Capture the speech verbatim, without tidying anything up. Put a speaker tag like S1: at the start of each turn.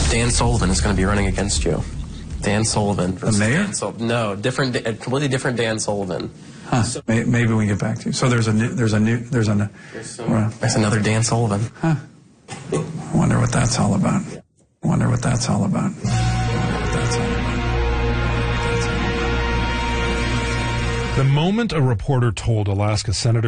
S1: Dan Sullivan is going to be running against you. Dan Sullivan.
S2: The mayor?
S1: Dan Sul- no, different, a completely different Dan Sullivan.
S2: Huh. So, maybe we can get back to you. So there's a new, there's a new, there's a,
S1: there's, some, there's another Dan Sullivan.
S2: Huh. I wonder what that's all about. I wonder what that's all about. I wonder what that's all about.
S3: The moment a reporter told Alaska Senator